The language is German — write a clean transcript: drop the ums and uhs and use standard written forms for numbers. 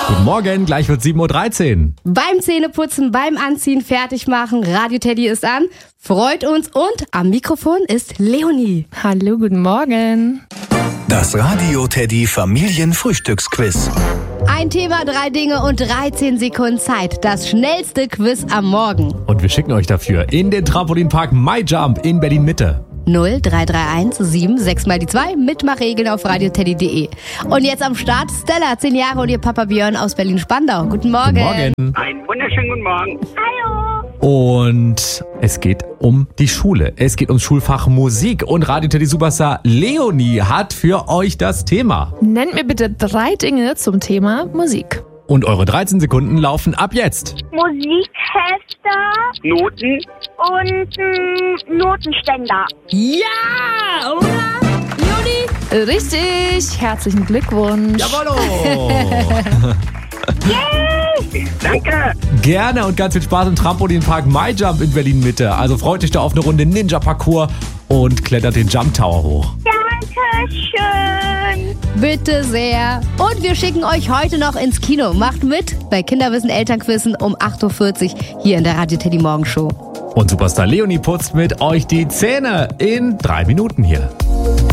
Guten Morgen, gleich wird 7.13 Uhr. Beim Zähneputzen, beim Anziehen, Fertigmachen, Radio Teddy ist an. Freut uns und am Mikrofon ist Leonie. Hallo, guten Morgen. Das Radio Teddy Familienfrühstücksquiz. Ein Thema, 3 Dinge und 13 Sekunden Zeit. Das schnellste Quiz am Morgen. Und wir schicken euch dafür in den Trampolinpark MyJump in Berlin-Mitte. 0331 76 mal die 2. Mitmachregeln auf radioteddy.de. Und jetzt am Start Stella, 10 Jahre und ihr Papa Björn aus Berlin-Spandau. Guten Morgen. Guten Morgen. Einen wunderschönen guten Morgen. Hallo. Und es geht um die Schule. Es geht ums Schulfach Musik. Und Radio Teddy Superstar Leonie hat für euch das Thema. Nennt mir bitte 3 Dinge zum Thema Musik. Und eure 13 Sekunden laufen ab jetzt. Musikhefte Noten. und Notenständer. Ja, oder? Leonie? Richtig, herzlichen Glückwunsch. Jawollo! Danke. Gerne und ganz viel Spaß im Trampolinpark MyJump in Berlin-Mitte. Also freut euch da auf eine Runde Ninja-Parcours und klettert den Jump Tower hoch. Dankeschön. Bitte sehr. Und wir schicken euch heute noch ins Kino. Macht mit bei Kinderwissen Elternquizzen um 8.40 Uhr hier in der Radio Teddy Morgenshow. Und Superstar Leonie putzt mit euch die Zähne in 3 Minuten hier.